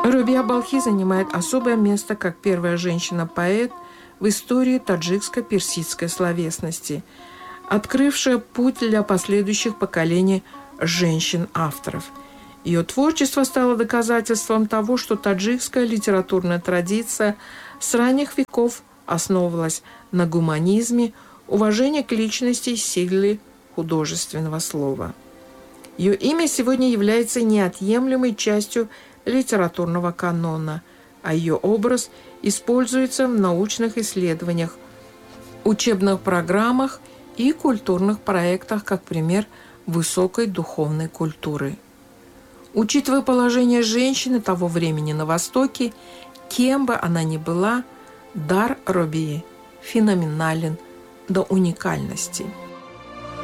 Рубия Балхи занимает особое место как первая женщина-поэт в истории таджикско-персидской словесности, открывшая путь для последующих поколений женщин-авторов. Ее творчество стало доказательством того, что таджикская литературная традиция с ранних веков основывалась на гуманизме, уважении к личности и силе художественного слова. Ее имя сегодня является неотъемлемой частью литературного канона, а ее образ используется в научных исследованиях, учебных программах и культурных проектах как пример высокой духовной культуры. Учитывая положение женщины того времени на Востоке, кем бы она ни была, дар Рубии феноменален до уникальности.